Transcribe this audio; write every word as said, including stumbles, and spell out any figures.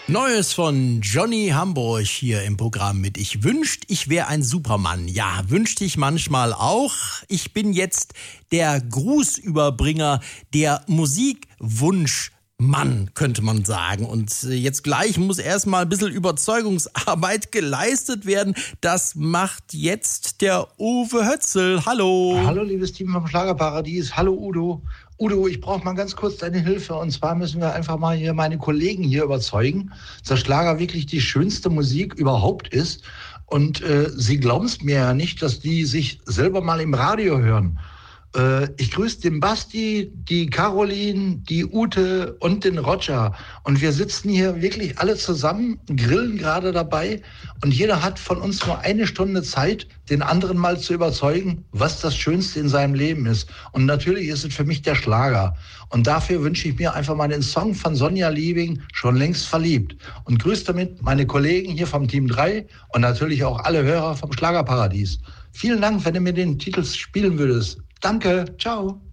Neues von Johnny Hamburg hier im Programm mit Ich wünscht, ich wäre ein Supermann. Ja, wünschte ich manchmal auch. Ich bin jetzt der Grußüberbringer, der Musikwunschmann, könnte man sagen. Und jetzt gleich muss erstmal ein bisschen Überzeugungsarbeit geleistet werden. Das macht jetzt der Uwe Hötzel. Hallo. Hallo, liebes Team vom Schlagerparadies. Hallo, Udo. Udo, ich brauche mal ganz kurz deine Hilfe. Und zwar müssen wir einfach mal hier meine Kollegen hier überzeugen, dass Schlager wirklich die schönste Musik überhaupt ist. Und äh, sie glauben es mir ja nicht, dass die sich selber mal im Radio hören. Äh, ich grüße den Basti, die Caroline, die Ute und den Roger. Und wir sitzen hier wirklich alle zusammen, grillen gerade dabei. Und jeder hat von uns nur eine Stunde Zeit, den anderen mal zu überzeugen, was das Schönste in seinem Leben ist. Und natürlich ist es für mich der Schlager. Und dafür wünsche ich mir einfach mal den Song von Sonja Liebing, Schon längst verliebt. Und grüße damit meine Kollegen hier vom Team drei und natürlich auch alle Hörer vom Schlagerparadies. Vielen Dank, wenn du mir den Titel spielen würdest. Danke, ciao.